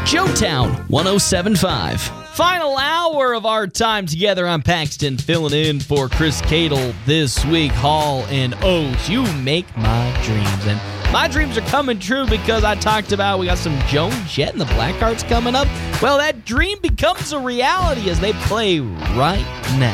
Joetown 107.5. Final hour of our time together. I'm Paxton filling in for Chris Cadle this week. Hall and Oates, you make my dreams. And my dreams are coming true because I talked about we got some Joan Jett and the Blackhearts coming up. Well, that dream becomes a reality as they play right now.